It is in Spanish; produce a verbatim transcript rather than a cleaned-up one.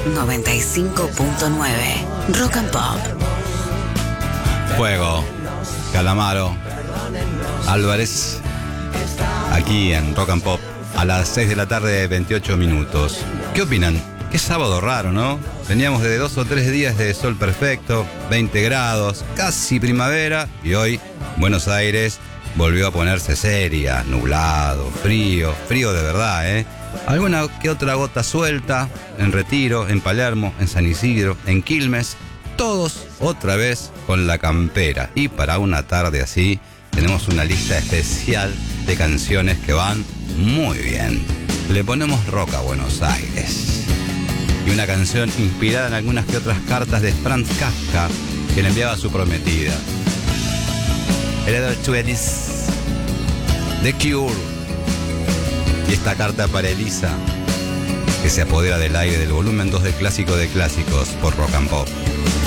noventa y cinco punto nueve. Rock and Pop. Fuego, Calamaro, Álvarez, aquí en Rock and Pop, a las seis de la tarde, veintiocho minutos. ¿Qué opinan? Qué sábado raro, ¿no? Veníamos de dos o tres días de sol perfecto, veinte grados, casi primavera, y hoy Buenos Aires volvió a ponerse seria, nublado, frío, frío de verdad, ¿eh? Alguna que otra gota suelta, en Retiro, en Palermo, en San Isidro, en Quilmes, todos otra vez con la campera. Y para una tarde así, tenemos una lista especial de canciones que van muy bien. Le ponemos rock a Buenos Aires. Y una canción inspirada en algunas que otras cartas de Franz Kafka que le enviaba a su prometida. Heredor Twenties, The Cure. Y esta carta para Elisa, que se apodera del aire del volumen dos de Clásico de Clásicos por Rock and Pop.